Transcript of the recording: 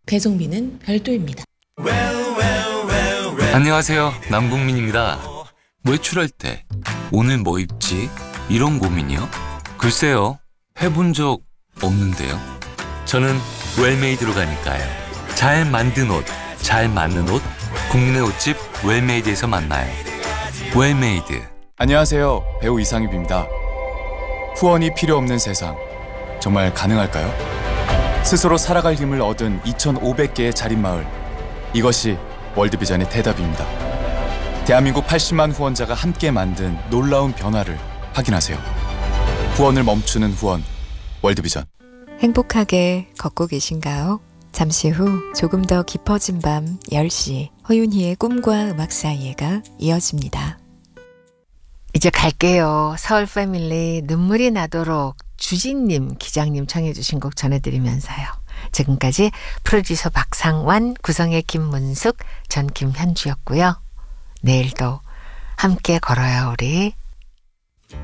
배송비는 별도입니다. 안녕하세요. 남궁민입니다. 외출할 때 오늘 뭐 입지? 이런 고민이요? 글쎄요. 해본 적 없는데요. 저는 웰메이드로 가니까요. 잘 만든 옷, 잘 맞는 옷, 국내 옷집 웰메이드에서 만나요. 웰메이드. 안녕하세요. 배우 이상입입니다. 후원이 필요 없는 세상, 정말 가능할까요? 스스로 살아갈 힘을 얻은 2,500개의 자립마을, 이것이 월드비전의 대답입니다. 대한민국 80만 후원자가 함께 만든 놀라운 변화를 확인하세요. 후원을 멈추는 후원, 월드비전. 행복하게 걷고 계신가요? 잠시 후 조금 더 깊어진 밤 10시 허윤희의 꿈과 음악 사이에가 이어집니다. 이제 갈게요. 서울 패밀리 눈물이 나도록 주진님, 기장님 청해 주신 곡 전해드리면서요. 지금까지 프로듀서 박상완, 구성의 김문숙, 전 김현주였고요. 내일도 함께 걸어요 우리.